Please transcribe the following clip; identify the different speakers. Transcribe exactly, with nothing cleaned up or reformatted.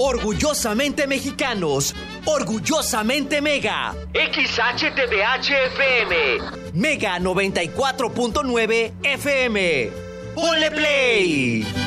Speaker 1: Orgullosamente mexicanos, orgullosamente Mega. X H T B H F M. Mega noventa y cuatro punto nueve F M. ¡Ponle play!